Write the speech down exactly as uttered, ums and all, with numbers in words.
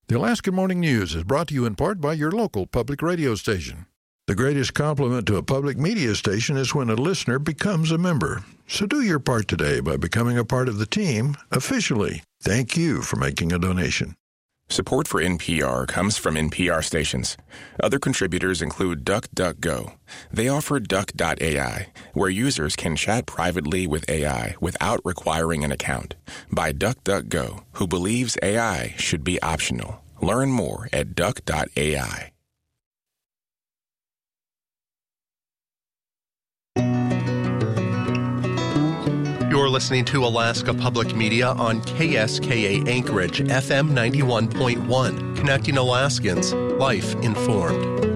The Alaska Morning News is brought to you in part by your local public radio station. The greatest compliment to a public media station is when a listener becomes a member. So do your part today by becoming a part of the team officially. Thank you for making a donation. Support for N P R comes from N P R stations. Other contributors include DuckDuckGo. They offer Duck dot A I, where users can chat privately with A I without requiring an account. By DuckDuckGo, who believes A I should be optional. Learn more at Duck dot A I. You're listening to Alaska Public Media on K S K A Anchorage, F M ninety-one point one, connecting Alaskans, life informed.